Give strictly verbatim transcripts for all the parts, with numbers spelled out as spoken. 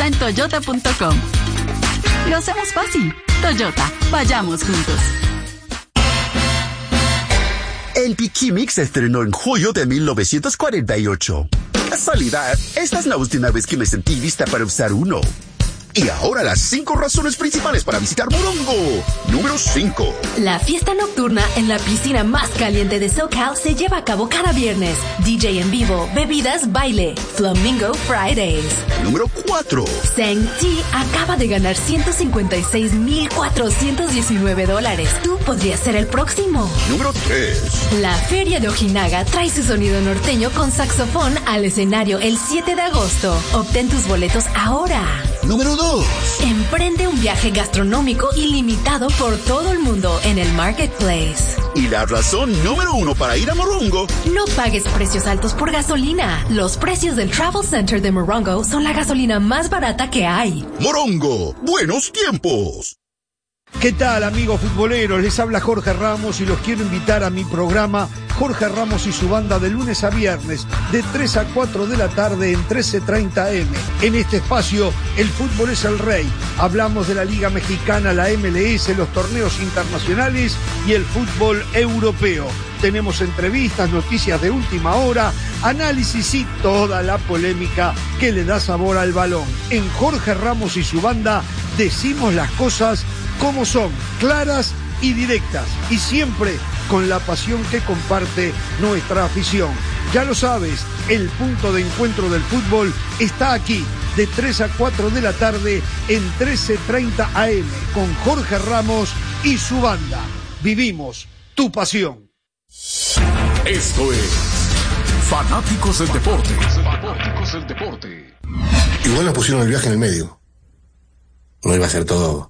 está en toyota punto com. Lo hacemos fácil. Toyota, vayamos juntos. El Piquimix se estrenó en julio de mil novecientos cuarenta y ocho. Casualidad, esta es la última vez que me sentí lista para usar uno. Y ahora las cinco razones principales para visitar Morongo. Número cinco. La fiesta nocturna en la piscina más caliente de SoCal se lleva a cabo cada viernes. D J en vivo, bebidas, baile. Flamingo Fridays. Número cuatro. Seng-Ti acaba de ganar ciento cincuenta y seis mil cuatrocientos diecinueve dólares. Tú podrías ser el próximo. Número tres. La Feria de Ojinaga trae su sonido norteño con saxofón al escenario el siete de agosto. Obtén tus boletos ahora. Número dos. Emprende un viaje gastronómico ilimitado por todo el mundo en el Marketplace. Y la razón número uno para ir a Morongo. No pagues precios altos por gasolina. Los precios del Travel Center de Morongo son la gasolina más barata que hay. Morongo, buenos tiempos. ¿Qué tal, amigos futboleros? Les habla Jorge Ramos y los quiero invitar a mi programa Jorge Ramos y su banda de lunes a viernes de tres a cuatro de la tarde en trece treinta eme. En este espacio, el fútbol es el rey. Hablamos de la Liga Mexicana, la eme ele ese, los torneos internacionales y el fútbol europeo. Tenemos entrevistas, noticias de última hora, análisis y toda la polémica que le da sabor al balón. En Jorge Ramos y su banda decimos las cosas como son, claras y directas, y siempre con la pasión que comparte nuestra afición. Ya lo sabes, el punto de encuentro del fútbol está aquí, de tres a cuatro de la tarde en trece treinta a eme, con Jorge Ramos y su banda. Vivimos tu pasión. Esto es Fanáticos del Deporte. Fanáticos del Deporte. Igual nos pusieron el viaje en el medio. No iba a ser todo.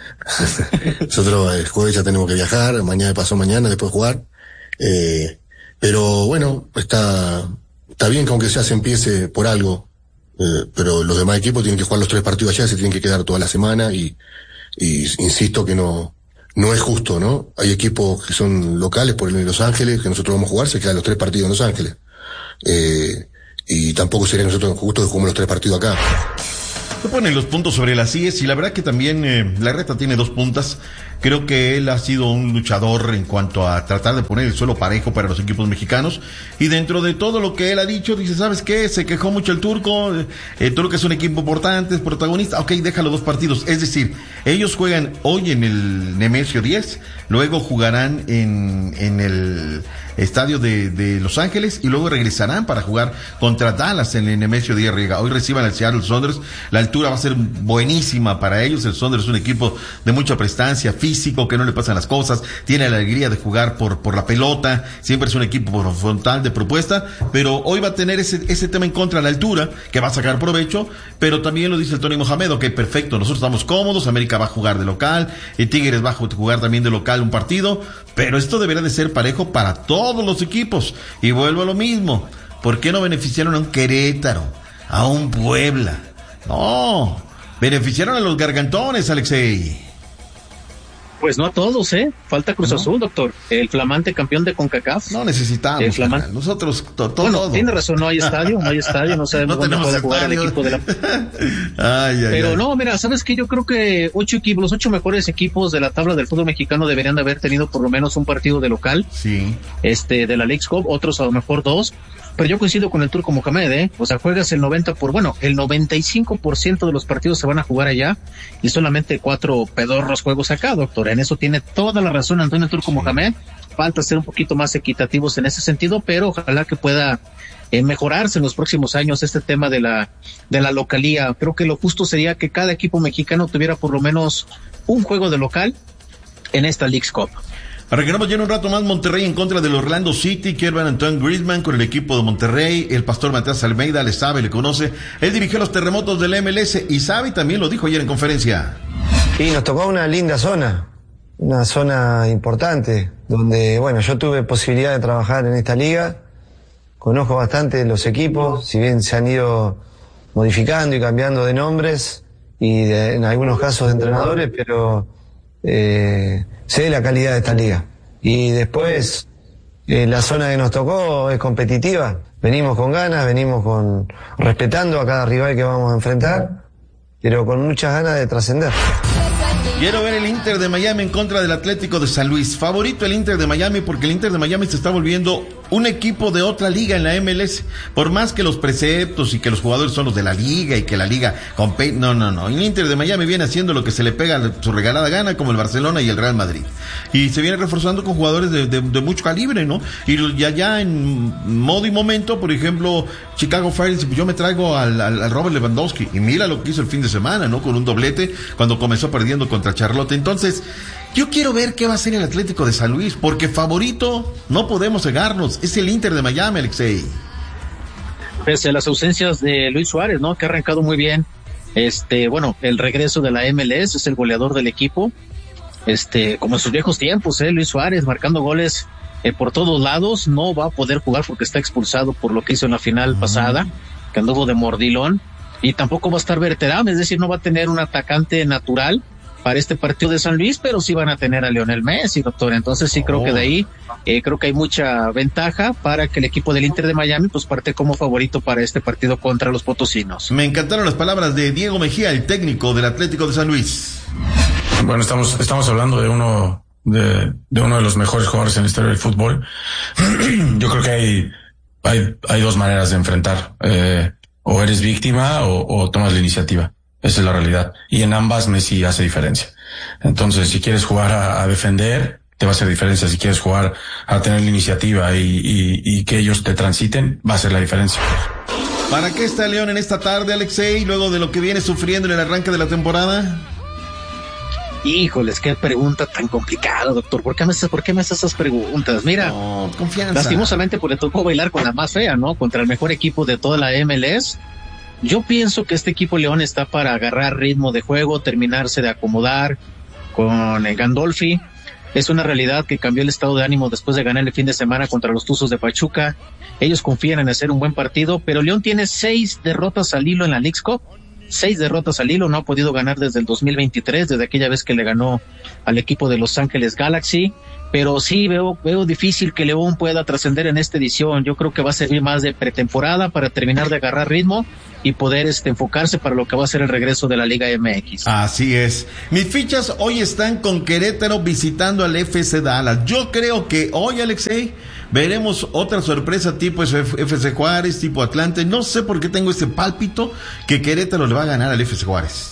Nosotros el jueves ya tenemos que viajar, mañana pasó mañana, después jugar. Eh, pero bueno, está, está bien que aunque sea se empiece por algo, eh, pero los demás equipos tienen que jugar los tres partidos allá, se tienen que quedar toda la semana y, y insisto que no, no es justo, ¿no? Hay equipos que son locales, por ejemplo en Los Ángeles, que nosotros vamos a jugar, se quedan los tres partidos en Los Ángeles. Eh, y tampoco sería nosotros justo que jugamos los tres partidos acá. Se ponen los puntos sobre las íes y la verdad que también eh, la Reta tiene dos puntas. Creo que él ha sido un luchador en cuanto a tratar de poner el suelo parejo para los equipos mexicanos. Y dentro de todo lo que él ha dicho, dice, ¿sabes qué? Se quejó mucho el Turco. El Turco es un equipo importante, es protagonista. Ok, déjalo dos partidos. Es decir, ellos juegan hoy en el Nemesio diez, luego jugarán en, en el estadio de, de Los Ángeles y luego regresarán para jugar contra Dallas en el Nemesio diez Riega. Hoy reciban al Seattle Sounders. La altura va a ser buenísima para ellos. El Sounders es un equipo de mucha prestancia, físico, que no le pasan las cosas, tiene la alegría de jugar por, por la pelota, siempre es un equipo frontal de propuesta, pero hoy va a tener ese, ese tema en contra, la altura, que va a sacar provecho, pero también lo dice el Tony Mohamed, ok, perfecto, nosotros estamos cómodos, América va a jugar de local, y Tigres va a jugar también de local un partido, pero esto deberá de ser parejo para todos los equipos, y vuelvo a lo mismo, ¿por qué no beneficiaron a un Querétaro, a un Puebla? No, beneficiaron a los gargantones, Alexei. Pues no a todos, ¿eh? Falta Cruz ¿No? Azul, doctor. El flamante campeón de CONCACAF. No necesitamos. Flamante... Nosotros, to, to, bueno, todo. tiene razón, no hay estadio, no hay estadio, no sabemos no dónde puede jugar el equipo de la... ay, ay, Pero ay. no, mira, ¿sabes qué? Yo creo que ocho equipos, los ocho mejores equipos de la tabla del fútbol mexicano deberían de haber tenido por lo menos un partido de local. Sí. Este, de la Leagues Cup, otros a lo mejor dos. Pero yo coincido con el Turco Mohamed, ¿eh? O sea, juegas el noventa por, bueno, el noventa y cinco por ciento de los partidos se van a jugar allá y solamente cuatro pedorros juegos acá, doctor. En eso tiene toda la razón Antonio Turco Mohamed. Falta ser un poquito más equitativos en ese sentido, pero ojalá que pueda eh, mejorarse en los próximos años este tema de la, de la localía. Creo que lo justo sería que cada equipo mexicano tuviera por lo menos un juego de local en esta Leagues Cup. Arranquemos ya en un rato más. Monterrey en contra del Orlando City. Kevin Antoine Griezmann con el equipo de Monterrey. El pastor Matías Almeida le sabe, le conoce. Él dirigió los terremotos del eme ele ese y sabe, también lo dijo ayer en conferencia. Y nos tocó una linda zona, una zona importante, donde, bueno, yo tuve posibilidad de trabajar en esta liga. Conozco bastante los equipos, si bien se han ido modificando y cambiando de nombres y de, en algunos casos de entrenadores, pero eh, sé la calidad de esta liga. Y después, eh, la zona que nos tocó es competitiva. Venimos con ganas, venimos con respetando a cada rival que vamos a enfrentar. pero con muchas ganas de trascender. Quiero ver el Inter de Miami en contra del Atlético de San Luis. Favorito el Inter de Miami porque el Inter de Miami se está volviendo un equipo de otra liga en la M L S. Por más que los preceptos y que los jugadores son los de la liga y que la liga compete, no, no, no. El Inter de Miami viene haciendo lo que se le pega a su regalada gana, como el Barcelona y el Real Madrid. Y se viene reforzando con jugadores de, de, de mucho calibre, ¿no? Y ya, ya en modo y momento, por ejemplo, Chicago Fire, yo me traigo al, al, al Robert Lewandowski. Y mira lo que hizo el fin de semana, ¿no? Con un doblete cuando comenzó perdiendo contra Charlotte. Entonces, yo quiero ver qué va a hacer el Atlético de San Luis, porque favorito no podemos cegarnos, es el Inter de Miami, Alexei. Pese a las ausencias de Luis Suárez, ¿no? Que ha arrancado muy bien. Este, bueno, el regreso de la M L S, es el goleador del equipo. Este, como en sus viejos tiempos, ¿eh? Luis Suárez marcando goles eh, por todos lados. No va a poder jugar porque está expulsado por lo que hizo en la final uh-huh. pasada, que anduvo de mordilón. Y tampoco va a estar Berterame, es decir, no va a tener un atacante natural para este partido de San Luis, pero sí van a tener a Lionel Messi, doctor. Entonces sí creo oh. que de ahí, eh, creo que hay mucha ventaja para que el equipo del Inter de Miami pues parte como favorito para este partido contra los potosinos. Me encantaron las palabras de Diego Mejía, el técnico del Atlético de San Luis. Bueno, estamos, estamos hablando de uno, de, de uno de los mejores jugadores en la historia del fútbol. Yo creo que hay, hay, hay dos maneras de enfrentar, eh, o eres víctima o, o tomas la iniciativa. Esa es la realidad. Y en ambas Messi hace diferencia. Entonces, si quieres jugar a, a defender, te va a hacer diferencia. Si quieres jugar a tener la iniciativa y, y, y que ellos te transiten, va a ser la diferencia. ¿Para qué está León en esta tarde, Alexei, luego de lo que viene sufriendo en el arranque de la temporada? Híjoles, qué pregunta tan complicada, doctor. ¿Por qué me haces, por qué me haces esas preguntas? Mira, no, confianza. Lastimosamente, pues le tocó bailar con la más fea, ¿no? Contra el mejor equipo de toda la M L S. Yo pienso que este equipo León está para agarrar ritmo de juego, terminarse de acomodar con el Gandolfi. Es una realidad que cambió el estado de ánimo después de ganar el fin de semana contra los Tuzos de Pachuca. Ellos confían en hacer un buen partido, pero León tiene seis derrotas al hilo en la Leagues Cup. Seis derrotas al hilo, no ha podido ganar desde el dos mil veintitrés, desde aquella vez que le ganó al equipo de Los Ángeles Galaxy. Pero sí veo, veo difícil que León pueda trascender en esta edición. Yo creo que va a servir más de pretemporada para terminar de agarrar ritmo y poder este, enfocarse para lo que va a ser el regreso de la Liga M X. Así es. Mis fichas hoy están con Querétaro visitando al F C Dallas. Yo creo que hoy, Alexei, veremos otra sorpresa tipo F C Juárez, tipo Atlante. No sé por qué tengo este pálpito que Querétaro le va a ganar al F C Juárez.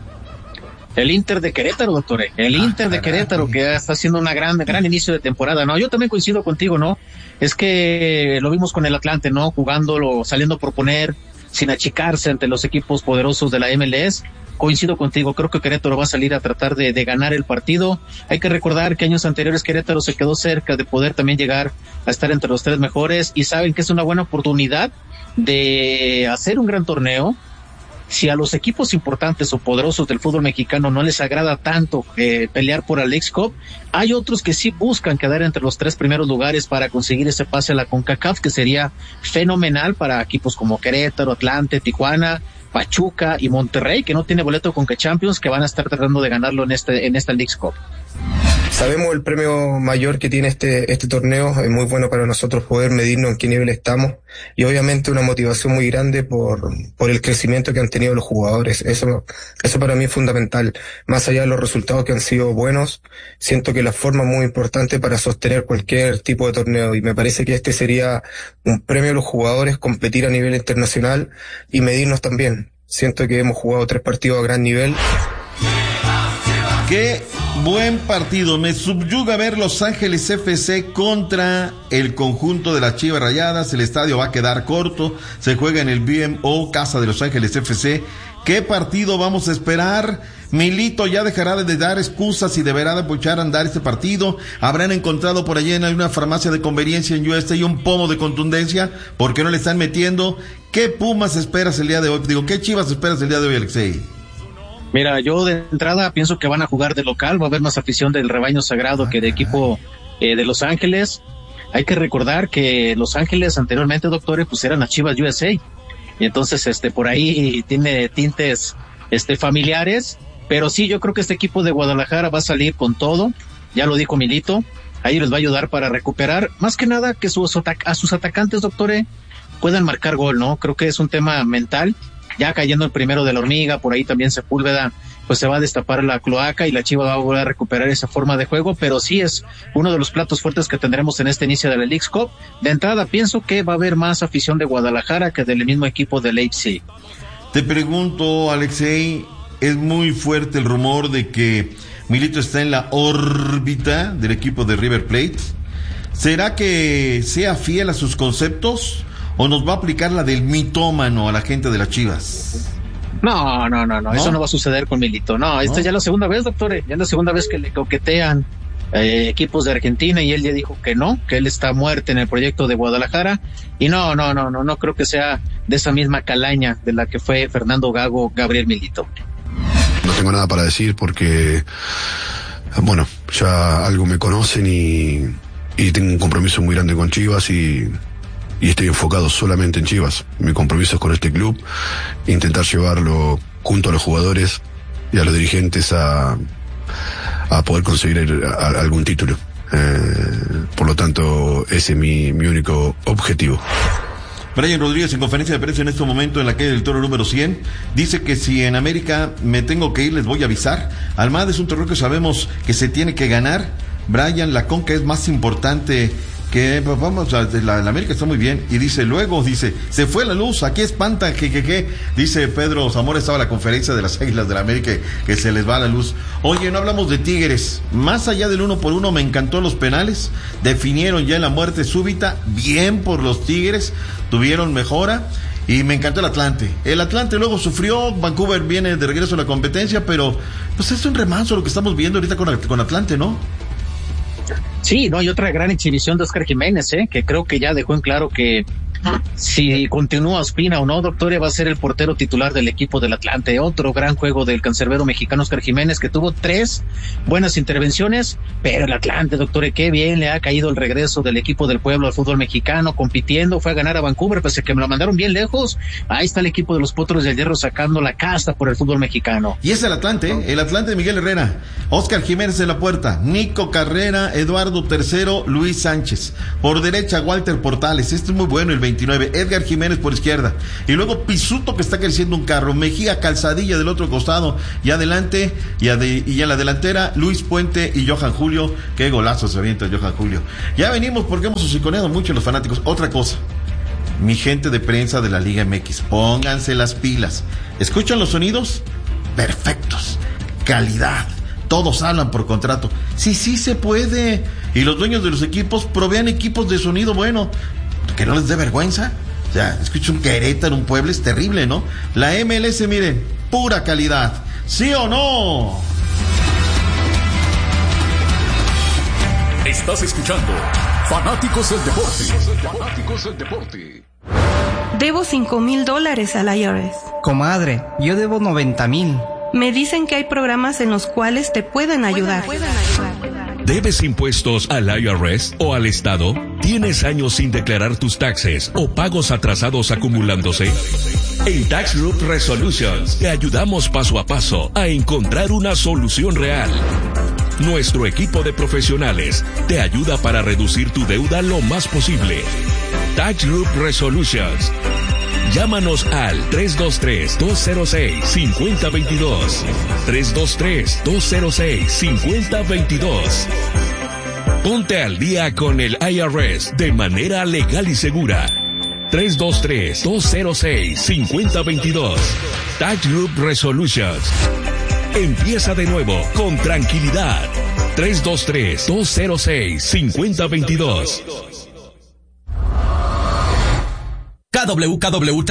El Inter de Querétaro, doctor. El ah, Inter de Querétaro que está haciendo una gran, gran inicio de temporada. No, yo también coincido contigo, ¿no? Es que lo vimos con el Atlante, ¿no? Jugándolo, saliendo a proponer, sin achicarse ante los equipos poderosos de la M L S. Coincido contigo, creo que Querétaro va a salir a tratar de, de ganar el partido. Hay que recordar que años anteriores Querétaro se quedó cerca de poder también llegar a estar entre los tres mejores y saben que es una buena oportunidad de hacer un gran torneo. Si a los equipos importantes o poderosos del fútbol mexicano no les agrada tanto eh, pelear por la Leagues Cup, hay otros que sí buscan quedar entre los tres primeros lugares para conseguir ese pase a la CONCACAF, que sería fenomenal para equipos como Querétaro, Atlante, Tijuana, Pachuca y Monterrey, que no tiene boleto con CONCACHAMPIONS, que van a estar tratando de ganarlo en este en esta Leagues Cup. Sabemos el premio mayor que tiene este este torneo, es muy bueno para nosotros poder medirnos en qué nivel estamos y obviamente una motivación muy grande por por el crecimiento que han tenido los jugadores. Eso eso para mí es fundamental. Más allá de los resultados que han sido buenos, siento que la forma es muy importante para sostener cualquier tipo de torneo y me parece que este sería un premio a los jugadores, competir a nivel internacional y medirnos también. Siento que hemos jugado tres partidos a gran nivel. Qué buen partido, me subyuga ver Los Ángeles F C contra el conjunto de las Chivas Rayadas. El estadio va a quedar corto, se juega en el B M O, casa de Los Ángeles F C. ¿Qué partido vamos a esperar? Milito ya dejará de dar excusas y deberá de echar a andar este partido. Habrán encontrado por allí en una farmacia de conveniencia en U S A y un pomo de contundencia, porque no le están metiendo. ¿Qué Pumas esperas el día de hoy? Digo, ¿qué Chivas esperas el día de hoy, Alexei? Mira, yo de entrada pienso que van a jugar de local, va a haber más afición del rebaño sagrado que de equipo eh, de Los Ángeles. Hay que recordar que Los Ángeles anteriormente, doctores, pues eran las Chivas U S A. Y entonces, este, por ahí tiene tintes, este, familiares. Pero sí, yo creo que este equipo de Guadalajara va a salir con todo. Ya lo dijo Milito. Ahí les va a ayudar para recuperar. Más que nada que sus, a sus atacantes, doctores, puedan marcar gol, ¿no? Creo que es un tema mental. ya cayendo el primero de la hormiga, por ahí también Sepúlveda, pues se va a destapar la cloaca y la Chiva va a volver a recuperar esa forma de juego, pero sí es uno de los platos fuertes que tendremos en este inicio de la Leagues Cup. De entrada pienso que va a haber más afición de Guadalajara que del mismo equipo de Leipzig. Te pregunto, Alexei, es muy fuerte el rumor de que Milito está en la órbita del equipo de River Plate. ¿Será que sea fiel a sus conceptos o nos va a aplicar la del mitómano a la gente de las Chivas? No, no, no, no, ¿No? Eso no va a suceder con Milito. No, esta ¿No? es ya la segunda vez, doctor, ya es la segunda vez que le coquetean eh, equipos de Argentina y él ya dijo que no, que él está a muerte en el proyecto de Guadalajara. Y no, no, no, no, no creo que sea de esa misma calaña de la que fue Fernando Gago, Gabriel Milito. No tengo nada para decir porque, bueno, ya algo me conocen y, y tengo un compromiso muy grande con Chivas y... y estoy enfocado solamente en Chivas. Mi compromiso es con este club, intentar llevarlo junto a los jugadores y a los dirigentes a, a poder conseguir el, a, algún título. Eh, por lo tanto, ese es mi, mi único objetivo. Brian Rodríguez, en conferencia de prensa en este momento en la calle del Toro número cien, dice que si en América me tengo que ir, les voy a avisar. Almada es un torneo que sabemos que se tiene que ganar. Brian, la Conca es más importante que pues vamos, la, la América está muy bien, y dice, luego, dice, se fue la luz, aquí espanta, que, que, que, dice Pedro Zamora, estaba en la conferencia de las Águilas del la América, que, que se les va la luz. Oye, no hablamos de Tigres, más allá del uno por uno, me encantó los penales, definieron ya en la muerte súbita, bien por los Tigres, tuvieron mejora, y me encantó el Atlante. El Atlante luego sufrió, Vancouver viene de regreso a la competencia, pero pues es un remanso lo que estamos viendo ahorita con, con Atlante, ¿no? Sí, no, hay otra gran exhibición de Oscar Jiménez, ¿eh? que creo que ya dejó en claro que si continúa Ospina o no, doctor, va a ser el portero titular del equipo del Atlante. Otro gran juego del cancerbero mexicano Oscar Jiménez, que tuvo tres buenas intervenciones, pero el Atlante, doctor, qué bien le ha caído el regreso del equipo del pueblo al fútbol mexicano, compitiendo, fue a ganar a Vancouver, pese a que me lo mandaron bien lejos. Ahí está el equipo de los Potros del Hierro sacando la casta por el fútbol mexicano. Y es el Atlante, ¿eh? El Atlante de Miguel Herrera, Oscar Jiménez en la puerta, Nico Carrera, Eduardo Tercero, Luis Sánchez. Por derecha, Walter Portales, este es muy bueno, el veintinueve, Edgar Jiménez por izquierda, y luego Pisuto, que está creciendo un carro, Mejía, Calzadilla del otro costado, y adelante, y, ade- y en la delantera, Luis Puente y Johan Julio. Qué golazo se avienta Johan Julio. Ya venimos porque hemos hociconeado mucho los fanáticos. Otra cosa, mi gente de prensa de la Liga M X, pónganse las pilas. ¿Escuchan los sonidos? Perfectos, calidad. Todos hablan por contrato. Sí, sí se puede. Y los dueños de los equipos provean equipos de sonido bueno. Que no les dé vergüenza. O sea, escucha un Querétaro, un Puebla, es terrible, ¿no? La M L S, miren, pura calidad. ¿Sí o no? Estás escuchando Fanáticos del Deporte. Fanáticos del Deporte. Debo cinco mil dólares al I R S. Comadre, yo debo noventa mil. Me dicen que hay programas en los cuales te pueden ayudar. ¿Debes impuestos al I R S o al Estado? ¿Tienes años sin declarar tus taxes o pagos atrasados acumulándose? En Tax Group Resolutions te ayudamos paso a paso a encontrar una solución real. Nuestro equipo de profesionales te ayuda para reducir tu deuda lo más posible. Tax Group Resolutions. Llámanos al tres dos tres, dos cero seis, cinco cero dos dos. tres dos tres, dos cero seis, cinco cero dos dos. Ponte al día con el I R S de manera legal y segura. tres dos tres, dos cero seis, cinco cero dos dos. Tax Group Resolutions. Empieza de nuevo con tranquilidad. tres dos tres, dos cero seis, cinco cero dos dos. K W K W